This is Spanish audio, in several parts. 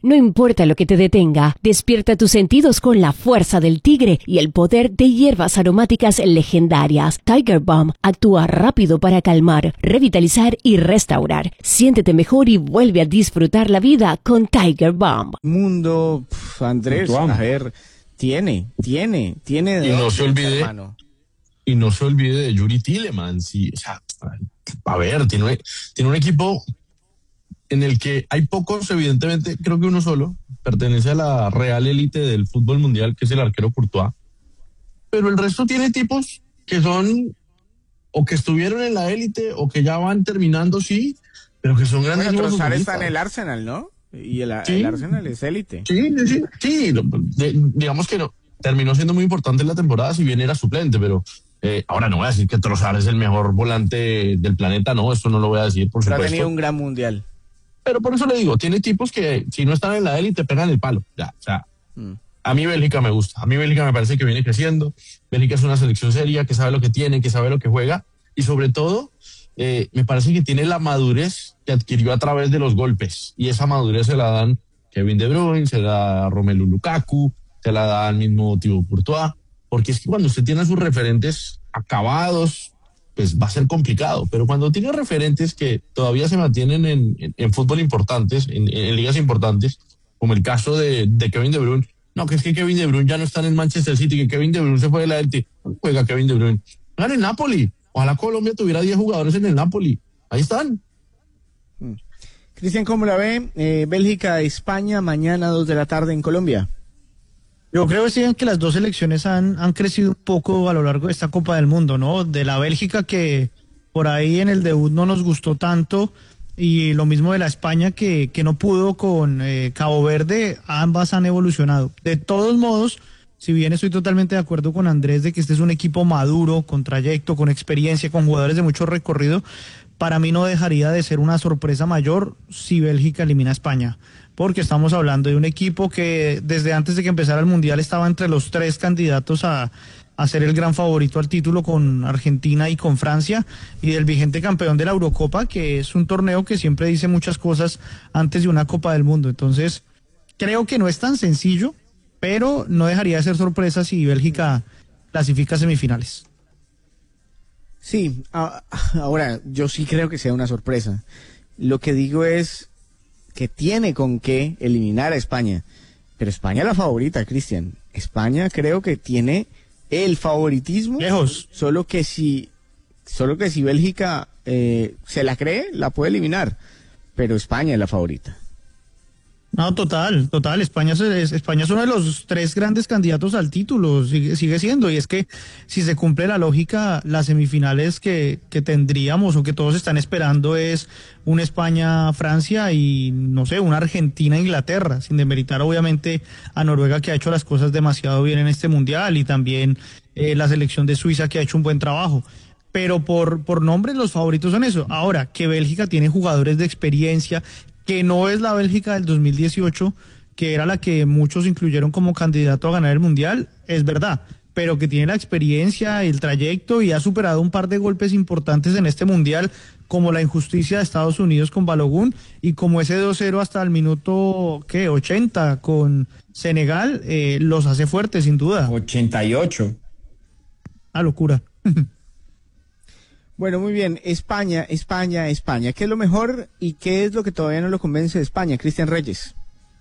No importa lo que te detenga, despierta tus sentidos con la fuerza del tigre y el poder de hierbas aromáticas legendarias. Tiger Balm actúa rápido para calmar, revitalizar y restaurar. Siéntete mejor y vuelve a disfrutar la vida con Tiger Balm. Mundo, Andrés, a ver, tiene de Y no se olvide, hermano. y no se olvide de Yuri Tillemans. Sí, o sea, a ver, tiene un equipo en el que hay pocos, evidentemente, creo que uno solo, pertenece a la real élite del fútbol mundial, que es el arquero Courtois, pero el resto tiene tipos que son, o que estuvieron en la élite, o que ya van terminando, sí, pero que son grandes. Bueno, Trossard está en el Arsenal, ¿no? Y el Arsenal es élite. Sí, digamos que no, terminó siendo muy importante en la temporada, si bien era suplente, pero ahora no voy a decir que Trossard es el mejor volante del planeta, no, eso no lo voy a decir, por Pero supuesto. ha tenido un gran mundial. Pero por eso le digo, tiene tipos que si no están en la élite pegan el palo. Ya, o sea, a mí Bélgica me gusta. A mí Bélgica me parece que viene creciendo. Bélgica es una selección seria, que sabe lo que tiene, que sabe lo que juega. Y sobre todo, me parece que tiene la madurez que adquirió a través de los golpes. Y esa madurez se la dan Kevin De Bruyne, se la da Romelu Lukaku, se la da al mismo Thibaut Courtois. Porque es que cuando usted tiene a sus referentes acabados, pues va a ser complicado, pero cuando tiene referentes que todavía se mantienen en fútbol importantes, en ligas importantes, como el caso de Kevin De Bruyne, no, que es que Kevin De Bruyne ya no está en el Manchester City, que Kevin De Bruyne se fue de la élite, juega Kevin De Bruyne, juega en el Napoli, ojalá Colombia tuviera 10 jugadores en el Napoli, ahí están. Cristian, ¿cómo la ve? Bélgica-España, mañana 2 de la tarde en Colombia. Yo creo, Steven, que las dos selecciones han crecido un poco a lo largo de esta Copa del Mundo, ¿no? De la Bélgica, que por ahí en el debut no nos gustó tanto, y lo mismo de la España, que no pudo con Cabo Verde, ambas han evolucionado. De todos modos, si bien estoy totalmente de acuerdo con Andrés de que este es un equipo maduro, con trayecto, con experiencia, con jugadores de mucho recorrido, para mí no dejaría de ser una sorpresa mayor si Bélgica elimina a España, porque estamos hablando de un equipo que desde antes de que empezara el Mundial estaba entre los 3 candidatos a ser el gran favorito al título, con Argentina y con Francia, y del vigente campeón de la Eurocopa, que es un torneo que siempre dice muchas cosas antes de una Copa del Mundo. Entonces, creo que no es tan sencillo, pero no dejaría de ser sorpresa si Bélgica clasifica a semifinales. Sí, ahora yo sí creo que sea una sorpresa. Lo que digo es que tiene con qué eliminar a España. Pero España es la favorita, Cristian. España creo que tiene el favoritismo. Lejos. Solo que si Bélgica se la cree, la puede eliminar. Pero España es la favorita. No, total. España es uno de los 3 grandes candidatos al título, sigue siendo. Y es que si se cumple la lógica, las semifinales que tendríamos o que todos están esperando es un España-Francia y, no sé, una Argentina-Inglaterra, sin demeritar obviamente a Noruega, que ha hecho las cosas demasiado bien en este mundial, y también la selección de Suiza, que ha hecho un buen trabajo. Pero por nombre los favoritos son eso. Ahora, que Bélgica tiene jugadores de experiencia, que no es la Bélgica del 2018, que era la que muchos incluyeron como candidato a ganar el Mundial, es verdad, pero que tiene la experiencia, el trayecto, y ha superado un par de golpes importantes en este Mundial, como la injusticia de Estados Unidos con Balogun, y como ese 2-0 hasta el minuto, 80 con Senegal, los hace fuertes, sin duda. 88. Ah, locura. Bueno, muy bien. España. ¿Qué es lo mejor y qué es lo que todavía no lo convence de España? Cristian Reyes.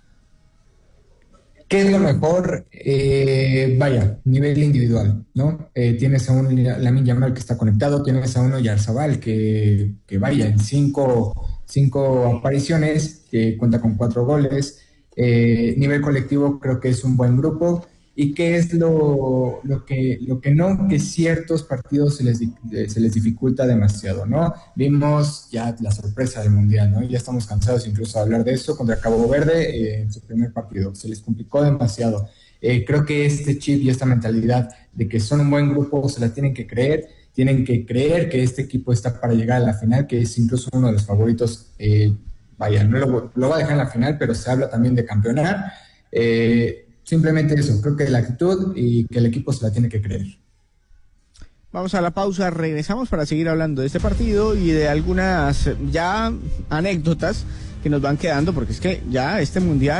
¿Qué es lo mejor? Nivel individual, ¿no? Tienes a un Lamine Yamal que está conectado, tienes a un Oyarzabal que en cinco apariciones, que cuenta con 4 goles. Nivel colectivo, creo que es un buen grupo. ¿Y qué es lo que no? Que ciertos partidos se les dificulta demasiado, ¿no? Vimos ya la sorpresa del Mundial, ¿no? Ya estamos cansados incluso de hablar de eso contra Cabo Verde en su primer partido. Se les complicó demasiado. Creo que este chip y esta mentalidad de que son un buen grupo se la tienen que creer que este equipo está para llegar a la final, que es incluso uno de los favoritos. No lo va a dejar en la final, pero se habla también de campeonar. Simplemente eso, creo que la actitud y que el equipo se la tiene que creer. Vamos a la pausa, regresamos para seguir hablando de este partido y de algunas ya anécdotas que nos van quedando, porque es que ya este Mundial